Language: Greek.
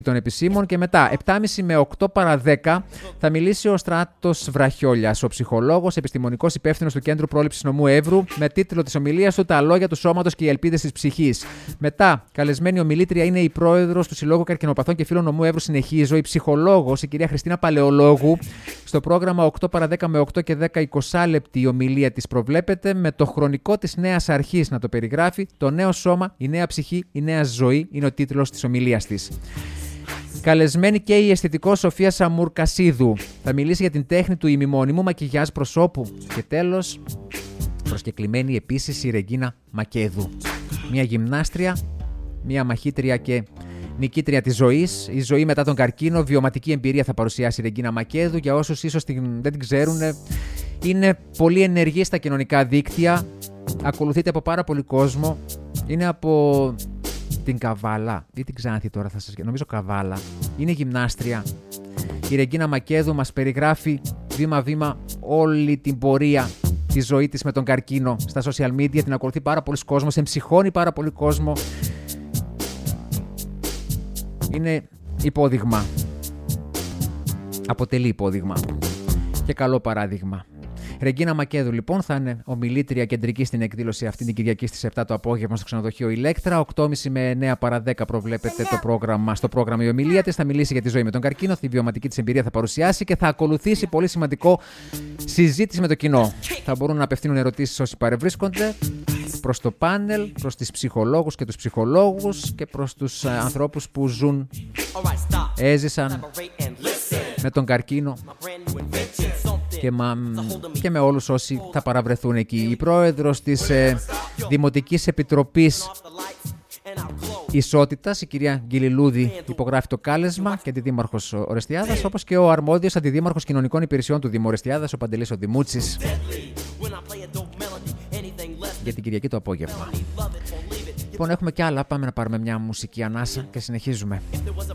των επισήμων και μετά 7.30 με 8 παρά 10 θα μιλήσει ο Στράτος Βραχιόλιας, ο ψυχολόγος, επιστημονικός υπεύθυνος του Κέντρου Πρόληψης Νομού Εύρου, με τίτλο της ομιλίας του «Τα λόγια του σώματος και οι ελπίδες της ψυχής». Μετά, καλεσμένη ομιλήτρια είναι η πρόεδρος του Συλλόγου Καρκινοπαθών και Φίλων Νομού Εύρου, συνεχίζω, η ψυχολόγος, η κυρία Χριστίνα Παλαιολόγου. Στο πρόγραμμα 8 παρά 10 με 8 και 10, 20 λεπτή η ομιλία της προβλέπεται, με το χρονικό της νέας αρχής να το περιγράφει. Το νέο σώμα, η νέα ψυχή, η νέα ζωή είναι ο τίτλος της ομιλίας της. Καλεσμένη και η αισθητικός Σοφία Σαμουρκασίδου. Θα μιλήσει για την τέχνη του ημιμόνιμου μακιγιάζ προσώπου. Και τέλος, προσκεκλημένη επίσης η Ρεγκίνα Μακέδου. Μια γυμνάστρια, μια μαχήτρια και νικήτρια της ζωής. Η ζωή μετά τον καρκίνο, βιωματική εμπειρία θα παρουσιάσει η Ρεγκίνα Μακέδου. Για όσους ίσως δεν την ξέρουν, είναι πολύ ενεργή στα κοινωνικά δίκτυα. Ακολουθείται από πάρα πολύ κόσμο. Είναι από την Καβάλα ή την Ξάνθη τώρα θα σας... νομίζω Καβάλα. Είναι γυμνάστρια. Η Ρεγκίνα Μακέδου μας περιγράφει βήμα-βήμα όλη την πορεία τη ζωή της με τον καρκίνο στα social media. Την ακολουθεί πάρα πολλοί κόσμος, εμψυχώνει πάρα πολύ κόσμο. Είναι υπόδειγμα. Αποτελεί υπόδειγμα και καλό παράδειγμα. Ρεγκίνα Μακέδου λοιπόν θα είναι ομιλήτρια κεντρική στην εκδήλωση αυτή την Κυριακή στις 7 το απόγευμα στο ξενοδοχείο Ηλέκτρα. 8.30 με 9 παρά 10 προβλέπεται στο πρόγραμμα η ομιλία της. Θα μιλήσει για τη ζωή με τον καρκίνο, τη βιωματική της εμπειρία θα παρουσιάσει και θα ακολουθήσει πολύ σημαντικό συζήτηση με το κοινό. Θα μπορούν να απευθύνουν ερωτήσεις όσοι παρευρίσκονται προς το πάνελ, προς τις ψυχολόγους και τους ψυχολόγους και προς τους ανθρώπους που ζουν, έζησαν με τον καρκίνο και με όλους όσοι θα παραβρεθούν εκεί. Η πρόεδρος της Δημοτικής Επιτροπής Ισότητας, η κυρία Γκυλιλούδη, υπογράφει το κάλεσμα και αντιδήμαρχος Ορεστιάδας, όπως και ο αρμόδιος αντιδήμαρχος κοινωνικών υπηρεσιών του Δήμου Ορεστιάδας, ο Παντελής ο Δημούτσης, για την Κυριακή το απόγευμα. Λοιπόν, έχουμε κι άλλα. Πάμε να πάρουμε μια μουσική ανάσα και συνεχίζουμε.